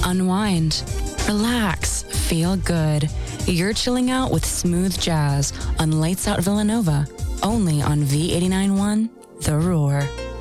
Unwind, relax, feel good. You're chilling out with smooth jazz on Lights Out Villanova, only on V89.1 The Roar.